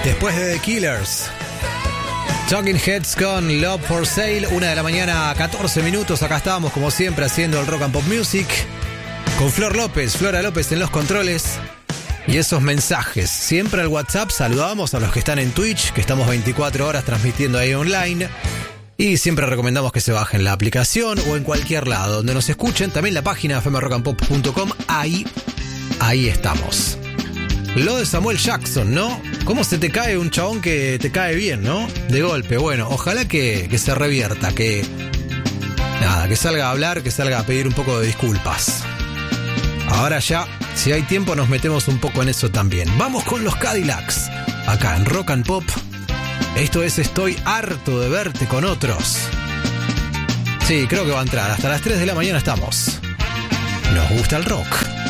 Después de The Killers, Talking Heads con Love for Sale, 1 de la mañana, 14 minutos. Acá estábamos como siempre haciendo el Rock and Pop Music con Flora López en los controles. Y esos mensajes, siempre al WhatsApp. Saludamos a los que están en Twitch, que estamos 24 horas transmitiendo ahí online. Y siempre recomendamos que se bajen la aplicación o en cualquier lado donde nos escuchen. También la página fmrockandpop.com, ahí estamos. Lo de Samuel Jackson, ¿no? ¿Cómo se te cae un chabón que te cae bien, ¿no? De golpe. Bueno, ojalá que se revierta, que salga a hablar, que salga a pedir un poco de disculpas. Ahora ya, si hay tiempo, nos metemos un poco en eso también. Vamos con los Cadillacs, acá en Rock and Pop. Esto es Estoy harto de verte con otros. Sí, creo que va a entrar. Hasta las 3 de la mañana estamos. Nos gusta el rock.